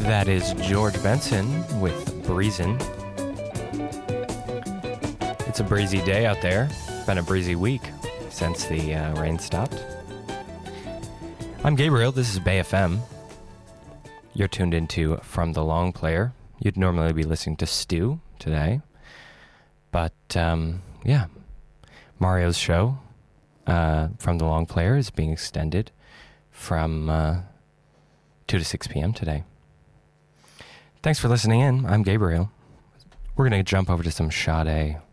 That is George Benson with Breezin'. It's a breezy day out there. Been a breezy week since the rain stopped. I'm Gabriel. This is Bay FM. You're tuned into From the Long Player. You'd normally be listening to Stu today. But, yeah. Mario's show, From the Long Player, is being extended from 2 to 6 p.m. today. Thanks for listening in. I'm Gabriel. We're going to jump over to some Sade.